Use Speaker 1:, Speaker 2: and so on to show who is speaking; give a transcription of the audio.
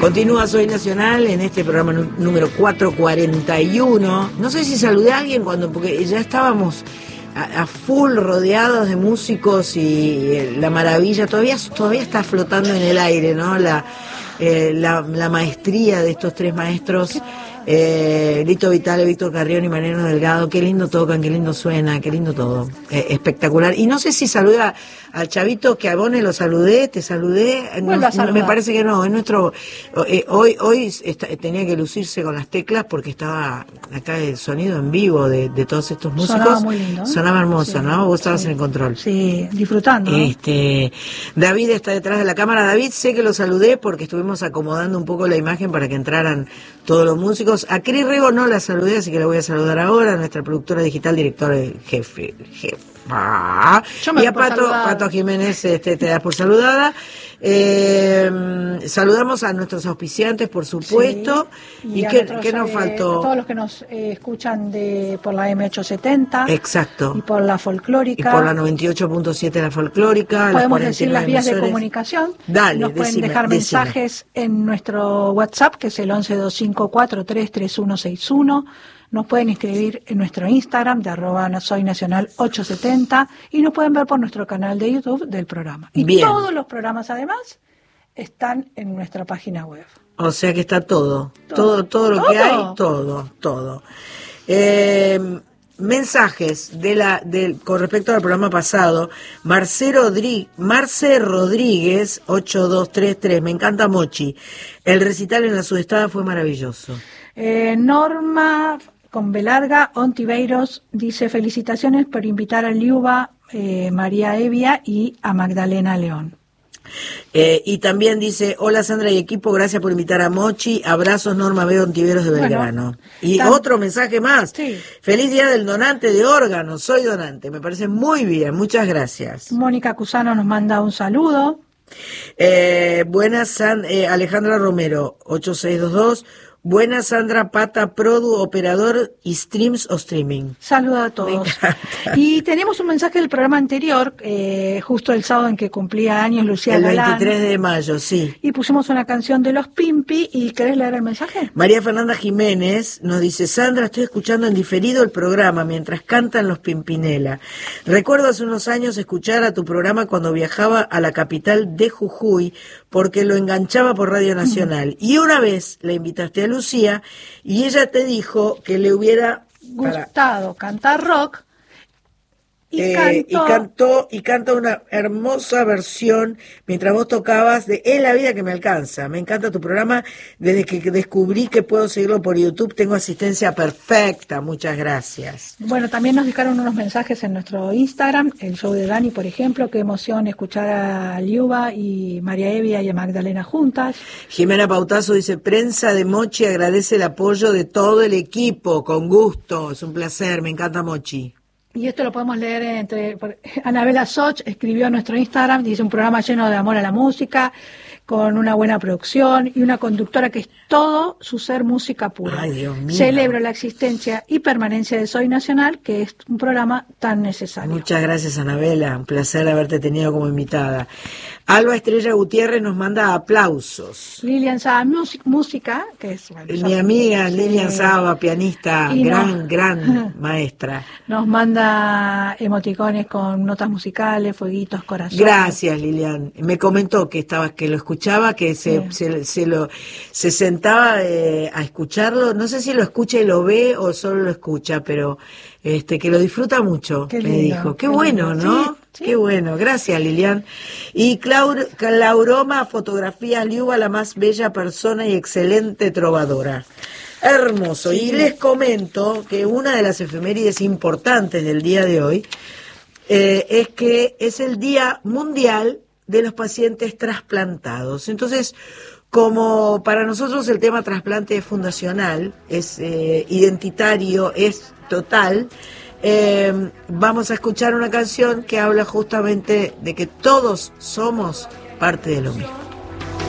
Speaker 1: Continúa Soy Nacional en este programa número 441. No sé si saludé a alguien porque ya estábamos a full rodeados de músicos y la maravilla todavía está flotando en el aire, ¿no? La maestría de estos tres maestros, Lito Vitale, Víctor Carrión y Mariano Delgado. Qué lindo tocan, qué lindo suena, qué lindo todo, espectacular. Y no sé si saluda al chavito, que a Bone lo saludé, te saludé, no, me parece que no, es nuestro, hoy tenía que lucirse con las teclas porque estaba acá el sonido en vivo de todos estos músicos.
Speaker 2: Sonaba muy lindo.
Speaker 1: Sonaba hermoso, sí, ¿no? Vos estabas
Speaker 2: sí,
Speaker 1: en el control.
Speaker 2: Sí, disfrutando, ¿no?
Speaker 1: David está detrás de la cámara. David, sé que lo saludé porque estuvimos acomodando un poco la imagen para que entraran todos los músicos. A Cris Rego no la saludé, así que la voy a saludar ahora, nuestra productora digital, directora jefe. Y a Pato Jiménez te das por saludada. Saludamos a nuestros auspiciantes, por supuesto.
Speaker 2: Sí,
Speaker 1: ¿Y qué nos faltó?
Speaker 2: Todos los que nos escuchan por la M870.
Speaker 1: Exacto.
Speaker 2: Y por la folclórica.
Speaker 1: Y por la 98.7 la folclórica.
Speaker 2: Podemos decir las vías de comunicación.
Speaker 1: Dale,
Speaker 2: nos pueden dejar mensajes en nuestro WhatsApp, que es el 1125433161. Nos pueden escribir en nuestro Instagram de @soynacional870 y nos pueden ver por nuestro canal de YouTube del programa. Y bien, todos los programas además están en nuestra página web.
Speaker 1: O sea que está todo lo que hay, todo. Mensajes con respecto al programa pasado. Marce Rodríguez 8233, me encanta Mochi. El recital en la Sudestada fue maravilloso.
Speaker 2: Norma con Belarga Ontiveiros dice: felicitaciones por invitar a Liuba, María Evia y a Magdalena León.
Speaker 1: Y también dice: hola Sandra y equipo, gracias por invitar a Mochi, abrazos Norma B. Ontiveros de Belgrano. Y otro mensaje más, sí. Feliz día del donante de órganos, soy donante, me parece muy bien, muchas gracias.
Speaker 2: Mónica Cusano nos manda un saludo.
Speaker 1: Buenas, Alejandra Romero 8622. Buenas, Sandra Pata, Produ, operador y streams o streaming.
Speaker 2: Saludos a todos. Y tenemos un mensaje del programa anterior, justo el sábado en que cumplía años Lucía Galán.
Speaker 1: El 23 de mayo, sí.
Speaker 2: Y pusimos una canción de Los Pimpi. ¿Y querés leer el mensaje?
Speaker 1: María Fernanda Jiménez nos dice: Sandra, estoy escuchando en diferido el programa mientras cantan los Pimpinela. Recuerdo hace unos años escuchar a tu programa cuando viajaba a la capital de Jujuy, porque lo enganchaba por Radio Nacional. Y una vez la invitaste a Lucía y ella te dijo que le hubiera
Speaker 2: gustado cantar rock y
Speaker 1: canta una hermosa versión mientras vos tocabas de Es la vida que me alcanza. Me encanta tu programa, desde que descubrí que puedo seguirlo por YouTube tengo asistencia perfecta, muchas gracias.
Speaker 2: Bueno, también nos dejaron unos mensajes en nuestro Instagram, el show de Dani, por ejemplo: qué emoción escuchar a Liuba y María Evia y a Magdalena juntas.
Speaker 1: Jimena Pautazo dice: prensa de Mochi agradece el apoyo de todo el equipo, con gusto, es un placer, me encanta Mochi.
Speaker 2: Y esto lo podemos leer Anabela Soch escribió a nuestro Instagram, dice: un programa lleno de amor a la música, con una buena producción y una conductora que es todo su ser música pura.
Speaker 1: Ay, Dios mío.
Speaker 2: Celebro la existencia y permanencia de Soy Nacional, que es un programa tan necesario.
Speaker 1: Muchas gracias, Anabela, un placer haberte tenido como invitada. Alba Estrella Gutiérrez nos manda aplausos.
Speaker 2: Lilian Saba Música, que es
Speaker 1: mi amiga Lilian Saba, pianista, gran maestra.
Speaker 2: Nos manda emoticones con notas musicales, fueguitos, corazones.
Speaker 1: Gracias, Lilian. Me comentó que lo escuchaba, que se sentaba a escucharlo. No sé si lo escucha y lo ve o solo lo escucha, pero que lo disfruta mucho, me dijo. Qué bueno, lindo, ¿no? Sí. Qué bueno, gracias, Lilian. Y Clauroma Fotografía Liuba, la más bella persona y excelente trovadora. Hermoso. Sí. Y les comento que una de las efemérides importantes del día de hoy es que es el Día Mundial de los Pacientes Trasplantados. Entonces, como para nosotros el tema trasplante es fundacional, es identitario, es total, vamos a escuchar una canción que habla justamente de que todos somos parte de lo mismo.